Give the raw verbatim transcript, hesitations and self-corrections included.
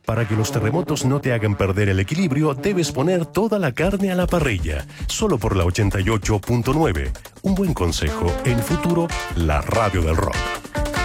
Para que los terremotos no te hagan perder el equilibrio, debes poner toda la carne a la parrilla. Solo por la ochenta y ocho punto nueve. Un buen consejo en Futuro, la radio del rock.